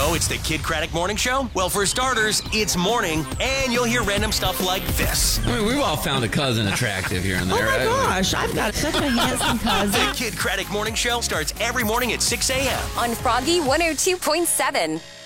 know it's the Kid Craddock Morning Show? Well, for starters, it's morning, and you'll hear random stuff like this. I mean, we've all found a cousin attractive here and there. Oh my gosh, I've got such a handsome cousin. The Kid Craddock Morning Show starts every morning at 6 a.m. on Froggy 102.7.